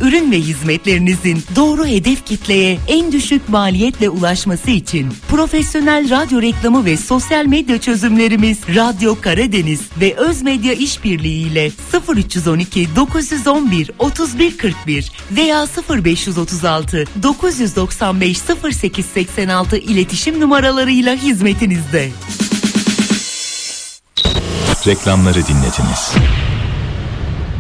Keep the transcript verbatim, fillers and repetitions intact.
ürün ve hizmetlerinizin doğru hedef kitleye en düşük maliyetle ulaşması için profesyonel radyo reklamı ve sosyal medya çözümlerimiz Radyo Karadeniz ve Özmedya İşbirliği ile sıfır üç on iki dokuz on bir otuz bir kırk bir veya sıfır beş otuz altı dokuz doksan beş sıfır sekiz seksen altı iletişim numaralarıyla hizmetinizde. Reklamları dinlediniz.